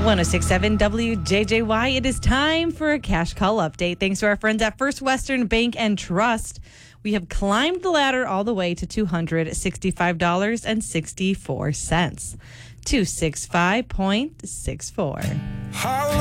106.7 WJJY. It is time for a cash call update. Thanks to our friends at First Western Bank and Trust. We have climbed the ladder all the way to $265.64. 265.64.